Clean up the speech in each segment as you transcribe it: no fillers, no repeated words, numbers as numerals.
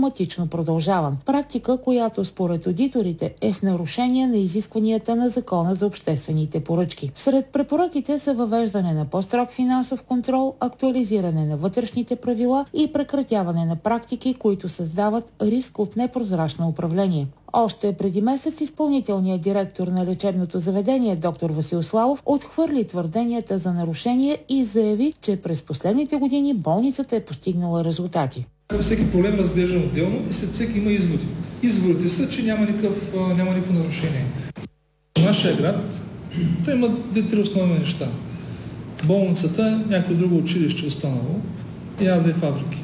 автоматично продължаван. Практика, която според одиторите е в нарушение на изискванията на Закона за обществените поръчки. Сред препоръките са въвеждане на по-строг финансов контрол, актуализиране на вътрешните правила и прекратяване на практики, които създават риск от непрозрачно управление. Още преди месец изпълнителният директор на лечебното заведение доктор Васил Славов отхвърли твърденията за нарушение и заяви, че през последните години болницата е постигнала резултати. Всеки проблем разглеждам отделно и след всеки има изводи. Изводите са, че няма никакво нарушение. В нашия град той има три основни неща. Болницата, някое друго училище останало и две фабрики.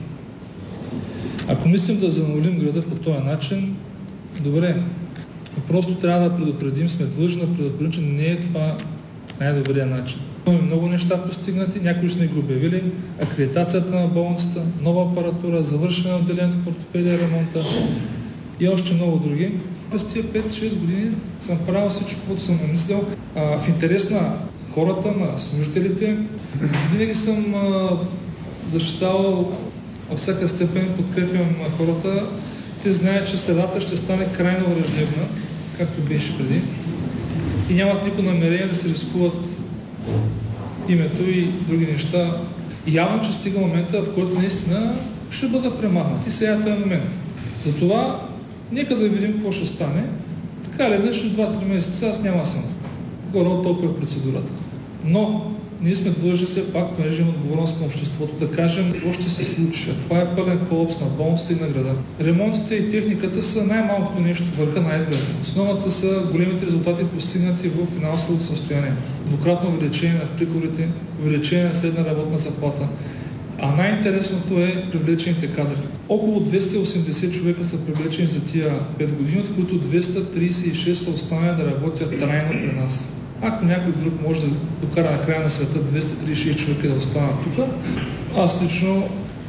Ако мислим да занулим града по този начин, добре, просто трябва да предупредим, сме длъжни да предупредим, че не е това най-добрият начин. Имаме много неща постигнати, някои сме ги обявили, акредитацията на болницата, нова апаратура, завършване на отделението по ортопедия, ремонта и още много други. През тия 5-6 години съм правил всичко, което съм намислил в интерес на хората, на служителите. Винаги съм защитавал във всяка степен, подкрепям хората. Те знаят, че средата ще стане крайно враждебна, както беше преди. И нямат никакво намерение да се рискуват името и други неща. И явно, че стига момента, в който наистина ще бъда премахнат. И сега е този момент. Затова нека да видим какво ще стане. Така ли, днешно 2-3 месеца аз няма съм. Горе толкова е процедурата. Но ние сме длъжни все пак, понеже има отговорност към обществото, да кажем какво ще се случи. Това е пълен колапс на болницата и на града. Ремонтите и техниката са най-малкото нещо, върха на айсберга. Основата са големите резултати, постигнати в финансовото състояние. Двукратно увеличение на приходите, увеличение на средна работна заплата. А най-интересното е привлечените кадри. Около 280 човека са привлечени за тия 5 години, от които 236 са останали да работят трайно при нас. Ако някой друг може да докара на края на света 236 човека да останат тук, аз лично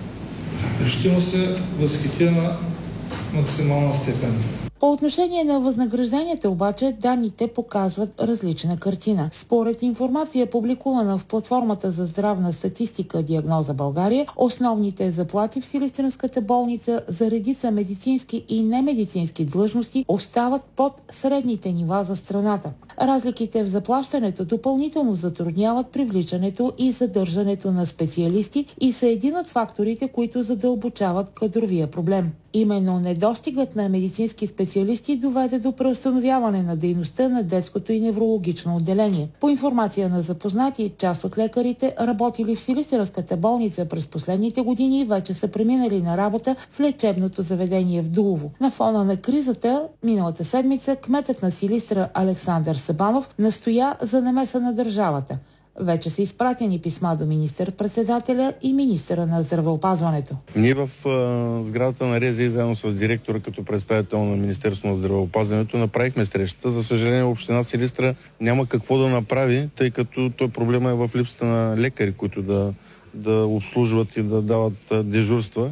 ще се възхитя на максимална степен. По отношение на възнагражденията обаче, данните показват различна картина. Според информация, публикувана в платформата за здравна статистика Диагноза България, основните заплати в Силистренската болница за редица медицински и немедицински длъжности остават под средните нива за страната. Разликите в заплащането допълнително затрудняват привличането и задържането на специалисти и са един от факторите, които задълбочават кадровия проблем. Именно недостигът на медицински специалисти доведе до преустановяване на дейността на детското и неврологично отделение. По информация на запознати, част от лекарите, работили в Силистренската болница през последните години, вече са преминали на работа в лечебното заведение в Дулово. На фона на кризата, миналата седмица, кметът на Силистра Александър Сабанов настоя за намеса на държавата. Вече са изпратени писма до министър-председателя и министъра на здравеопазването. Ние в сградата на РЗИ, заедно с директора като представител на Министерството на здравеопазването, направихме срещата. За съжаление, община Силистра няма какво да направи, тъй като той проблема е в липсата на лекари, които да обслужват и да дават дежурства.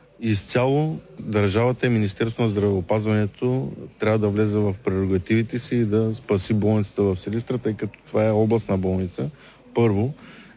Изцяло държавата и Министерството на здравеопазването трябва да влезе в прерогативите си и да спаси болницата в Силистра, тъй като това е областна болница, първо,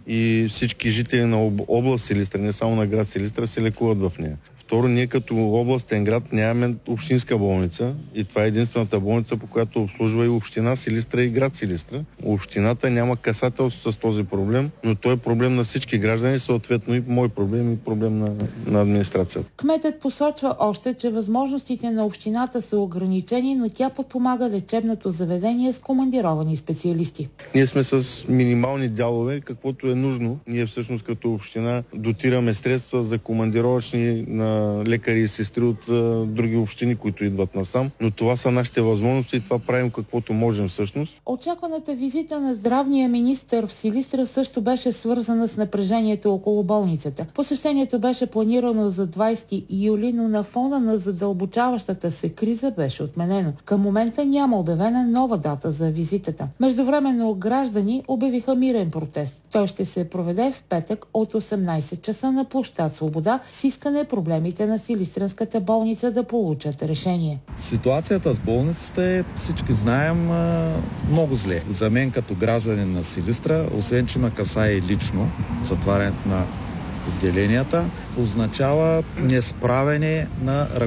и всички жители на област Силистра, не само на град Силистра, се лекуват в нея. Второ, ние като областен град нямаме общинска болница и това е единствената болница, по която обслужва и община Силистра и град Силистра. Общината няма касателство с този проблем, но той е проблем на всички граждани, съответно и мой проблем и проблем на администрацията. Кметът посочва още, че възможностите на общината са ограничени, но тя подпомага лечебното заведение с командировани специалисти. Ние сме с минимални дялове, каквото е нужно. Ние всъщност като община дотираме средства за командировъчни на лекари и сестри от други общини, които идват насам. Но това са нашите възможности и това правим каквото можем всъщност. Очакваната визита на здравния министър в Силистра също беше свързана с напрежението около болницата. Посещението беше планирано за 20 юли, но на фона на задълбочаващата се криза беше отменено. Към момента няма обявена нова дата за визитата. Междувременно граждани обявиха мирен протест. Той ще се проведе в петък от 18 часа на площад Свобода с искане проблемите на Силистренската болница да получат решение. Ситуацията с болницата е, всички знаем, много зле. За мен като гражданин на Силистра, освен че ме касае лично затварянето на отделенията, означава несправене на